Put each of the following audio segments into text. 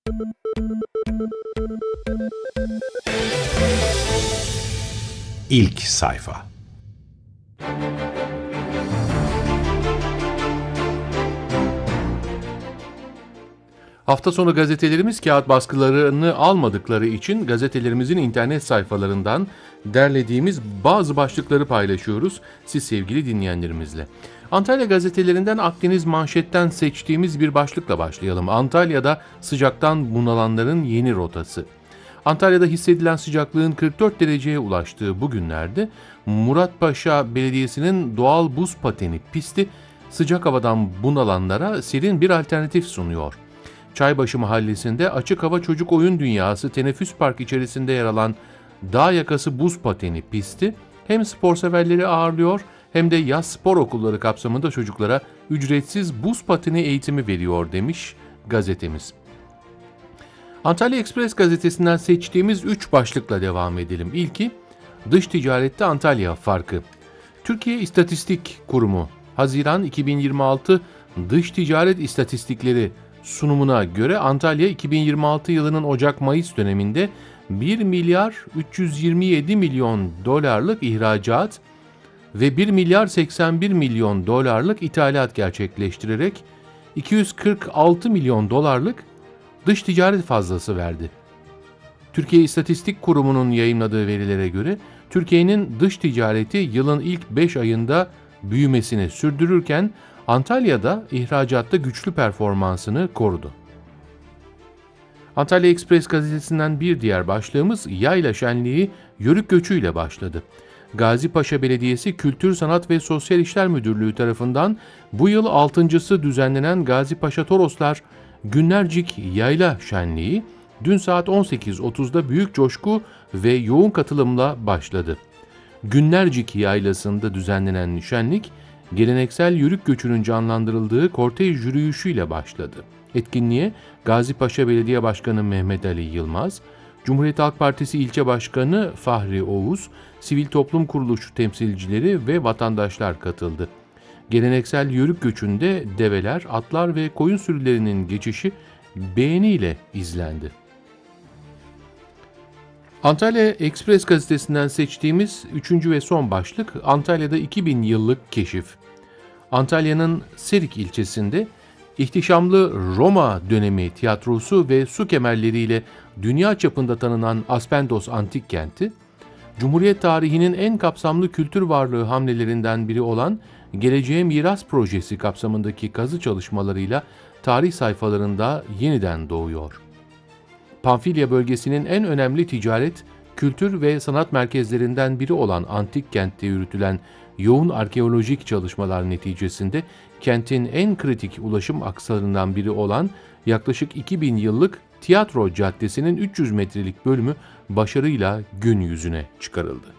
İlk sayfa. Hafta sonu gazetelerimiz kağıt baskılarını almadıkları için gazetelerimizin internet sayfalarından derlediğimiz bazı başlıkları paylaşıyoruz siz sevgili dinleyenlerimizle. Antalya gazetelerinden Akdeniz Manşet'ten seçtiğimiz bir başlıkla başlayalım. Antalya'da sıcaktan bunalanların yeni rotası. Antalya'da hissedilen sıcaklığın 44 dereceye ulaştığı bu günlerde Muratpaşa Belediyesi'nin doğal buz pateni pisti sıcak havadan bunalanlara serin bir alternatif sunuyor. Çaybaşı Mahallesi'nde açık hava çocuk oyun dünyası teneffüs park içerisinde yer alan dağ yakası buz pateni pisti hem spor severleri ağırlıyor hem de yaz spor okulları kapsamında çocuklara ücretsiz buz pateni eğitimi veriyor demiş gazetemiz. Antalya Express gazetesinden seçtiğimiz 3 başlıkla devam edelim. İlki dış ticarette Antalya farkı. Türkiye İstatistik Kurumu Haziran 2026 dış ticaret istatistikleri sunumuna göre Antalya 2026 yılının Ocak-Mayıs döneminde 1 milyar 327 milyon dolarlık ihracat ve 1 milyar 81 milyon dolarlık ithalat gerçekleştirerek 246 milyon dolarlık dış ticaret fazlası verdi. Türkiye İstatistik Kurumu'nun yayımladığı verilere göre Türkiye'nin dış ticareti yılın ilk 5 ayında büyümesini sürdürürken Antalya'da ihracatta güçlü performansını korudu. Antalya Express gazetesinden bir diğer başlığımız Yayla Şenliği Yörük göçüyle başladı. Gazipaşa Belediyesi Kültür, Sanat ve Sosyal İşler Müdürlüğü tarafından bu yıl 6.'sı düzenlenen Gazipaşa Toroslar Günlercik Yayla Şenliği dün saat 18.30'da büyük coşku ve yoğun katılımla başladı. Günlercik Yaylası'nda düzenlenen şenlik, geleneksel yörük göçünün canlandırıldığı kortej yürüyüşüyle başladı. Etkinliğe Gazipaşa Belediye Başkanı Mehmet Ali Yılmaz, Cumhuriyet Halk Partisi İlçe Başkanı Fahri Oğuz, sivil toplum kuruluşu temsilcileri ve vatandaşlar katıldı. Geleneksel yörük göçünde develer, atlar ve koyun sürülerinin geçişi beğeniyle izlendi. Antalya Express gazetesinden seçtiğimiz 3. ve son başlık Antalya'da 2000 yıllık keşif. Antalya'nın Serik ilçesinde ihtişamlı Roma dönemi tiyatrosu ve su kemerleriyle dünya çapında tanınan Aspendos Antik Kenti, Cumhuriyet tarihinin en kapsamlı kültür varlığı hamlelerinden biri olan Geleceğe Miras Projesi kapsamındaki kazı çalışmalarıyla tarih sayfalarında yeniden doğuyor. Pamfilya bölgesinin en önemli ticaret, kültür ve sanat merkezlerinden biri olan antik kentte yürütülen yoğun arkeolojik çalışmalar neticesinde kentin en kritik ulaşım akslarından biri olan yaklaşık 2000 yıllık Tiyatro Caddesi'nin 300 metrelik bölümü başarıyla gün yüzüne çıkarıldı.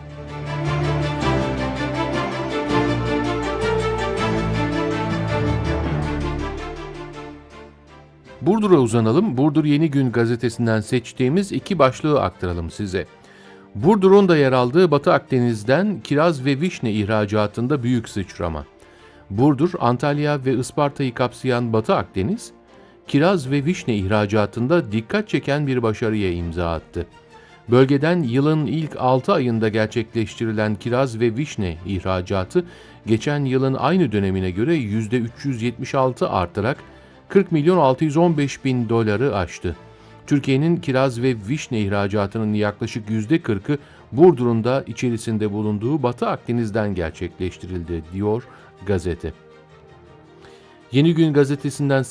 Burdur'a uzanalım. Burdur Yeni Gün gazetesinden seçtiğimiz 2 başlığı aktaralım size. Burdur'un da yer aldığı Batı Akdeniz'den kiraz ve vişne ihracatında büyük sıçrama. Burdur, Antalya ve Isparta'yı kapsayan Batı Akdeniz, kiraz ve vişne ihracatında dikkat çeken bir başarıya imza attı. Bölgeden yılın ilk 6 ayında gerçekleştirilen kiraz ve vişne ihracatı, geçen yılın aynı dönemine göre %376 artarak 40 milyon 615 bin doları aştı. Türkiye'nin kiraz ve vişne ihracatının yaklaşık %40'ı Burdur'un da içerisinde bulunduğu Batı Akdeniz'den gerçekleştirildi, diyor gazete. Yeni Gün gazetesinden